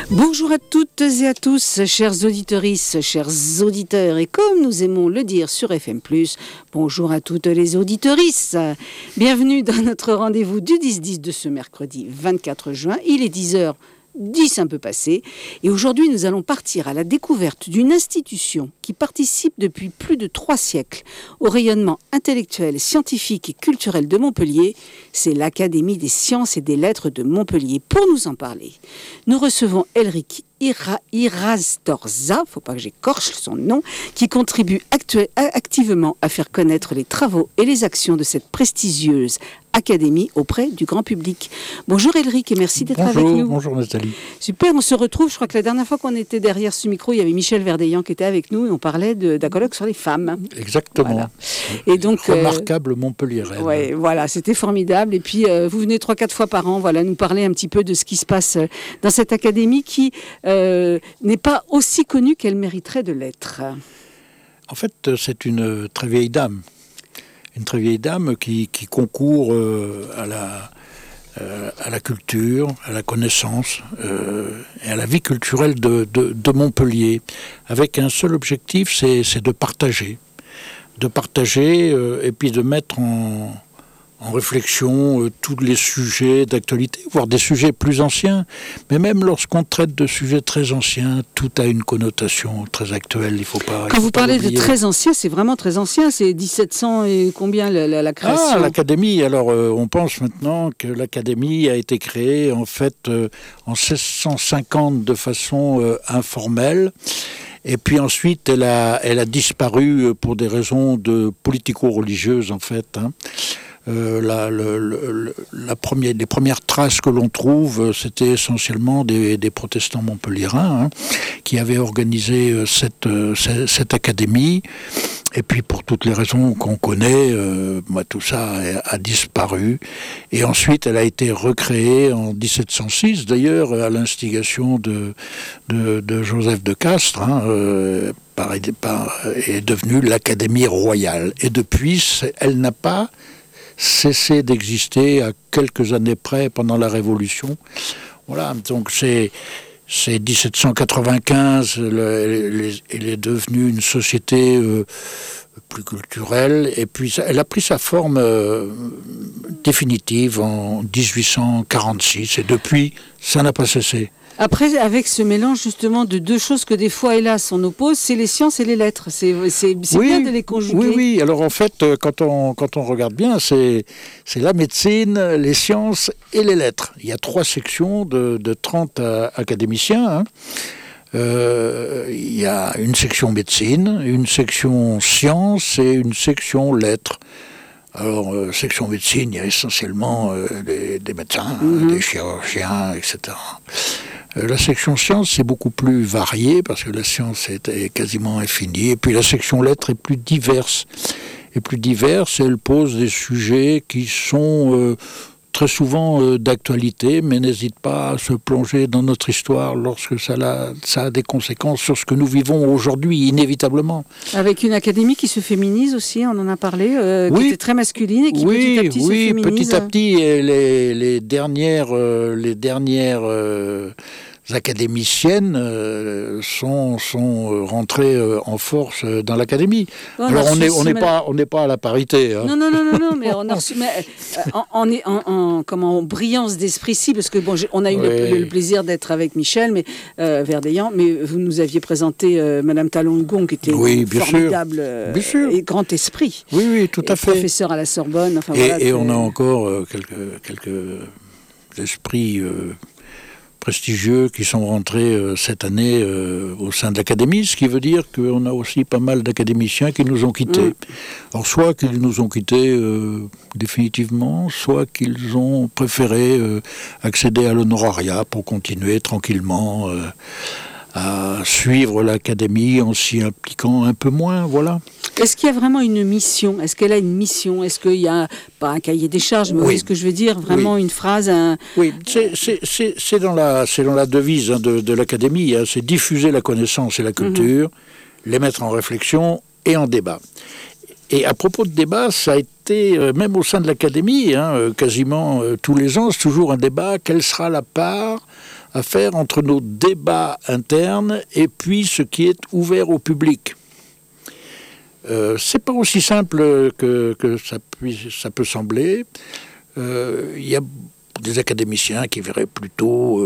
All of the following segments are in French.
Bonjour à toutes et à tous, chers auditrices, chers auditeurs, et comme nous aimons le dire sur FM+, bonjour à toutes les auditrices. Bienvenue dans notre rendez-vous du 10-10 de ce mercredi 24 juin. Il est 10h10 un peu passé, et aujourd'hui nous allons partir à la découverte d'une institution qui participe depuis plus de 3 siècles au rayonnement intellectuel, scientifique et culturel de Montpellier. C'est l'Académie des sciences et des lettres de Montpellier. Pour nous en parler, nous recevons Elric Irastorza, faut pas que j'écorche son nom, qui contribue activement à faire connaître les travaux et les actions de cette prestigieuse académie auprès du grand public. Bonjour Elric et merci d'être avec nous. Bonjour Nathalie. Super, on se retrouve. Je crois que la dernière fois qu'on était derrière ce micro, il y avait Michel Verdeillan qui était avec nous et on parlait d'un colloque sur les femmes. Exactement. Voilà. Et donc, remarquable Montpelliéraine. Ouais, voilà, c'était formidable. Et puis vous venez 3-4 fois par an, voilà, nous parler un petit peu de ce qui se passe dans cette académie qui n'est pas aussi connue qu'elle mériterait de l'être. En fait, c'est une très vieille dame. Une très vieille dame qui concourt à la culture, à la connaissance et à la vie culturelle de Montpellier, avec un seul objectif, c'est de partager. Et puis de mettre en réflexion tous les sujets d'actualité, voire des sujets plus anciens. Mais même lorsqu'on traite de sujets très anciens, tout a une connotation très actuelle. Il faut pas. Quand vous parlez de très ancien, c'est vraiment très ancien. C'est 1700 et combien la création ? Ah, l'Académie. Alors, on pense maintenant que l'Académie a été créée en fait en 1650 de façon informelle. Et puis ensuite, elle a disparu pour des raisons politico-religieuses en fait. Les premières traces que l'on trouve, c'était essentiellement des protestants montpelliérains qui avaient organisé cette académie. Et puis pour toutes les raisons qu'on connaît, tout ça a disparu. Et ensuite, elle a été recréée en 1706, d'ailleurs, à l'instigation de Joseph de Castres, est devenue l'Académie royale. Et depuis, elle n'a pas cessé d'exister à quelques années près pendant la Révolution. Voilà, donc c'est 1795, elle est devenue une société plus culturelle, et puis elle a pris sa forme définitive en 1846, et depuis, ça n'a pas cessé. Après, avec ce mélange justement de deux choses que des fois, hélas, on oppose, c'est les sciences et les lettres. C'est bien de les conjuguer. Oui. Alors en fait, quand on regarde bien, c'est la médecine, les sciences et les lettres. Il y a 3 sections de 30 académiciens. Il y a une section médecine, une section sciences et une section lettres. Alors, section médecine, il y a essentiellement des médecins, des chirurgiens, etc. La section sciences, c'est beaucoup plus varié, parce que la science est quasiment infinie. Et puis la section lettres est plus diverse. Elle pose des sujets qui sont très souvent d'actualité, mais n'hésite pas à se plonger dans notre histoire lorsque ça a des conséquences sur ce que nous vivons aujourd'hui, inévitablement. Avec une académie qui se féminise aussi, on en a parlé, qui était très masculine et qui petit à petit se féminise. Oui, petit à petit, les dernières académiciennes sont rentrées en force dans l'académie. Alors on n'est pas à la parité. Non, mais on a reçu en brillance d'esprit, si, parce que on a eu le plaisir d'être avec Michel Verdeillan, mais vous nous aviez présenté Madame Talon-Gon, qui était formidable et grand esprit. Oui, tout à fait. Professeur à la Sorbonne. Et on a encore quelques esprits prestigieux qui sont rentrés cette année au sein de l'Académie, ce qui veut dire qu'on a aussi pas mal d'académiciens qui nous ont quittés. Alors soit qu'ils nous ont quittés définitivement, soit qu'ils ont préféré accéder à l'honorariat pour continuer tranquillement à suivre l'Académie en s'y impliquant un peu moins, voilà. Est-ce qu'il y a vraiment une mission ? Est-ce qu'elle a une mission ? Est-ce qu'il y a, pas un cahier des charges, mais ce que je veux dire, vraiment une phrase Oui, c'est dans la devise de l'Académie, c'est diffuser la connaissance et la culture, les mettre en réflexion et en débat. Et à propos de débat, ça a été, même au sein de l'Académie, quasiment tous les ans, c'est toujours un débat, quelle sera la part à faire entre nos débats internes et puis ce qui est ouvert au public. C'est pas aussi simple que ça peut sembler. Il y a des académiciens qui verraient plutôt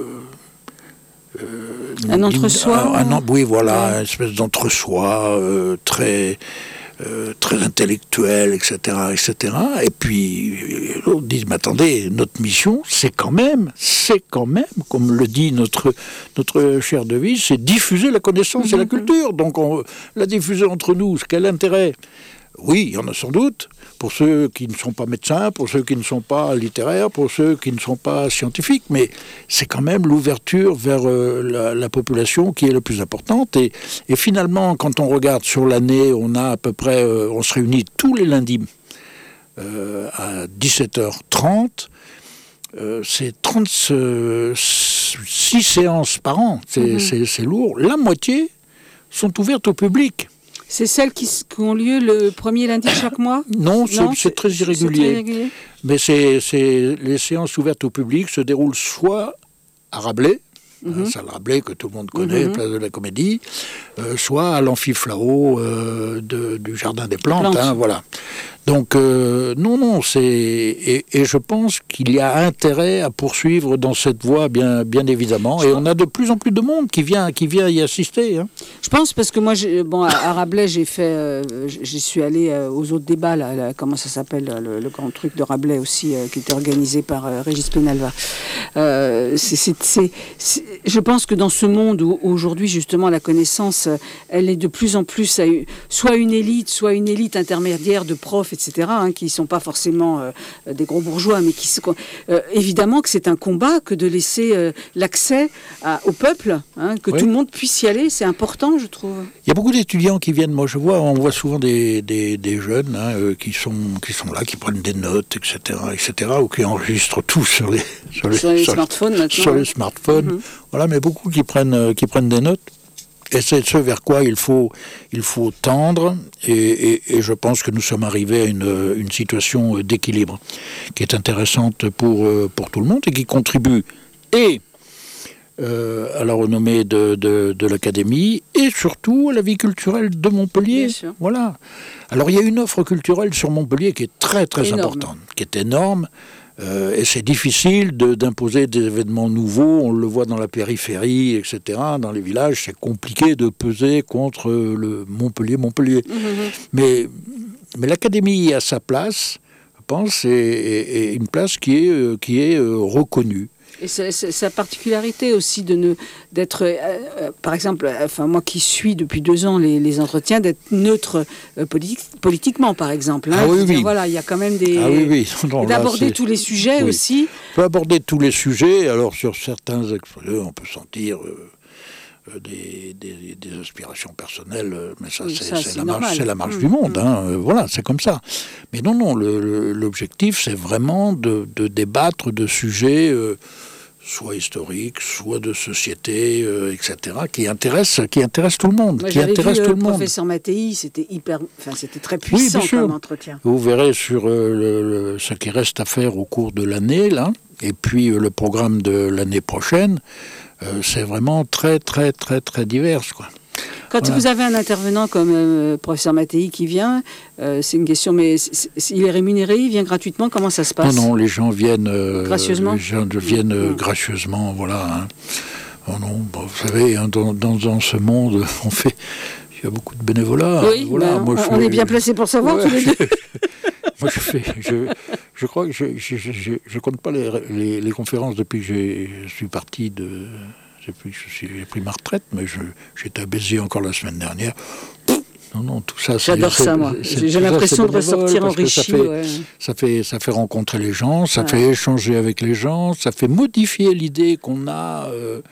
un entre-soi. Oui, voilà, une espèce d'entre-soi très intellectuel, etc., etc. Et puis, l'autre dit, mais attendez, notre mission, c'est quand même, comme le dit notre chère devise, c'est diffuser la connaissance et la culture. Donc, la diffuser entre nous, quel intérêt ? Oui, il y en a sans doute, pour ceux qui ne sont pas médecins, pour ceux qui ne sont pas littéraires, pour ceux qui ne sont pas scientifiques, mais c'est quand même l'ouverture vers la population qui est la plus importante. Et finalement, quand on regarde sur l'année, on a à peu près, on se réunit tous les lundis à 17h30. C'est 36 séances par an, c'est lourd. La moitié sont ouvertes au public. C'est celles qui ont lieu le premier lundi de chaque mois ? Non, c'est très irrégulier. Mais les séances ouvertes au public se déroulent soit à Rabelais, salle Rabelais que tout le monde connaît, place de la Comédie, soit à l'amphiflao du Jardin des Plantes. Voilà. Donc, non, et je pense qu'il y a intérêt à poursuivre dans cette voie, bien évidemment. Et on a de plus en plus de monde qui vient y assister. Hein. Je pense, parce que moi, à Rabelais, j'y suis allé aux autres débats, là, comment ça s'appelle, le grand truc de Rabelais aussi, qui était organisé par Régis Penalva. Je pense que dans ce monde où aujourd'hui, justement, la connaissance, elle est de plus en plus soit une élite intermédiaire de profs, etc., qui ne sont pas forcément des gros bourgeois, mais évidemment que c'est un combat que de laisser l'accès au peuple, que tout le monde puisse y aller, c'est important, je trouve. Il y a beaucoup d'étudiants qui viennent, on voit souvent des jeunes qui sont là, qui prennent des notes, etc., ou qui enregistrent tout sur les smartphones maintenant. Sur les smartphones, voilà, mais beaucoup qui prennent des notes. Et c'est ce vers quoi il faut tendre, et je pense que nous sommes arrivés à une situation d'équilibre qui est intéressante pour tout le monde et qui contribue à la renommée de l'Académie et surtout à la vie culturelle de Montpellier. Voilà. Alors il y a une offre culturelle sur Montpellier qui est très très importante, qui est énorme. Et c'est difficile d'imposer des événements nouveaux, on le voit dans la périphérie, etc. Dans les villages, c'est compliqué de peser contre le Montpellier. Mais l'Académie a sa place, je pense, et une place qui est reconnue. Et sa particularité aussi d'être, par exemple, moi qui suis depuis 2 ans les entretiens, d'être neutre politiquement, par exemple. Oui. Voilà, il y a quand même Non, d'aborder tous les sujets aussi. On peut aborder tous les sujets. Alors sur certains exposés, on peut sentir des aspirations personnelles, mais c'est la marche du monde. Voilà, c'est comme ça. Mais non, l'objectif, c'est vraiment de débattre de sujets soit historiques, soit de société, etc., qui intéressent tout le monde. Moi, le professeur Mattei, c'était très puissant comme entretien. Vous verrez sur ce qui reste à faire au cours de l'année, là, et puis le programme de l'année prochaine, c'est vraiment très, très, très, très divers, quoi. Quand vous avez un intervenant comme professeur Mattei qui vient, c'est une question, mais il est rémunéré, il vient gratuitement, comment ça se passe ? Non, les gens viennent gracieusement. Gracieusement, voilà. Vous savez, dans ce monde, il y a beaucoup de bénévolat. Oui, voilà. On est bien placés pour savoir tous les deux. Moi, je crois que je compte pas les conférences depuis que je suis parti de... J'ai pris ma retraite, mais j'étais à Béziers encore la semaine dernière. Non, tout ça... J'adore ça, moi. J'ai l'impression de ressortir enrichi. Ça fait rencontrer les gens, ça fait échanger avec les gens, ça fait modifier l'idée qu'on a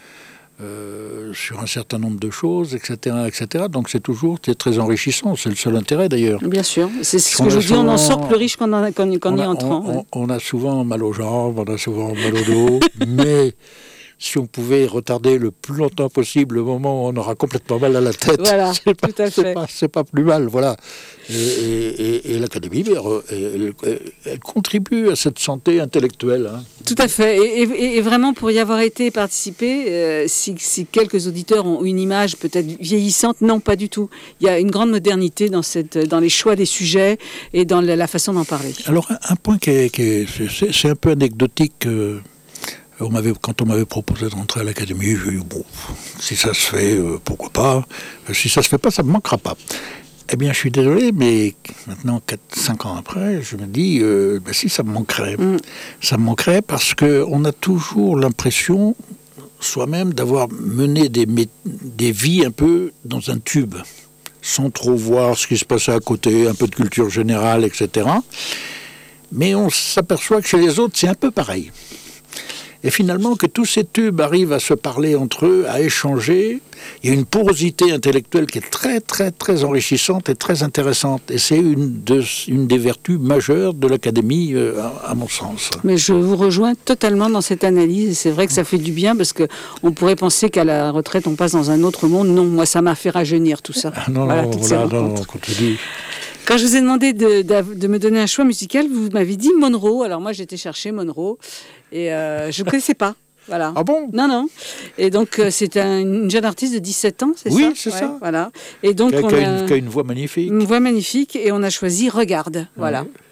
sur un certain nombre de choses, etc. Donc c'est très enrichissant. C'est le seul intérêt, d'ailleurs. Bien sûr. C'est ce que je dis, on en sort plus riche qu'en y entrant. On a souvent mal aux jambes, on a souvent mal au dos, mais... si on pouvait retarder le plus longtemps possible le moment où on aura complètement mal à la tête, voilà, c'est pas plus mal, voilà. Et l'Académie, elle contribue à cette santé intellectuelle. Hein. Tout à fait. Et vraiment, pour y avoir été et participer, si quelques auditeurs ont une image peut-être vieillissante, non, pas du tout. Il y a une grande modernité dans les choix des sujets et dans la façon d'en parler. Alors, un point c'est un peu anecdotique. Quand on m'avait proposé de rentrer à l'Académie, j'ai dit, bon, si ça se fait, pourquoi pas. Si ça se fait pas, ça me manquera pas. Eh bien, je suis désolé, mais maintenant, 4-5 ans après, je me dis, si, ça me manquerait. Ça me manquerait parce qu'on a toujours l'impression, soi-même, d'avoir mené des vies un peu dans un tube, sans trop voir ce qui se passait à côté, un peu de culture générale, etc. Mais on s'aperçoit que chez les autres, c'est un peu pareil. Et finalement, que tous ces tubes arrivent à se parler entre eux, à échanger, il y a une porosité intellectuelle qui est très, très, très enrichissante et très intéressante. Et c'est une des vertus majeures de l'Académie, à mon sens. Mais je vous rejoins totalement dans cette analyse. Et c'est vrai que ça fait du bien parce qu'on pourrait penser qu'à la retraite, on passe dans un autre monde. Non, moi, ça m'a fait rajeunir tout ça. Non, quand tu dis... Quand je vous ai demandé de me donner un choix musical, vous m'avez dit Monroe. Alors moi, j'étais chercher Monroe et je ne connaissais pas. Voilà. Ah bon ? Non. Et donc, c'est une jeune artiste de 17 ans, c'est ça ? Oui, c'est ça. Voilà. Et donc, qui a une voix magnifique. Une voix magnifique et on a choisi Regarde. Voilà.